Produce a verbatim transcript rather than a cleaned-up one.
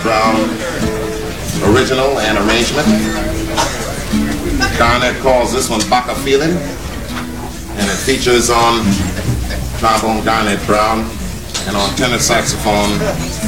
Brown original and arrangement. Garnett calls this one Baka Feeling, and it features on trombone Garnett Brown and on tenor saxophone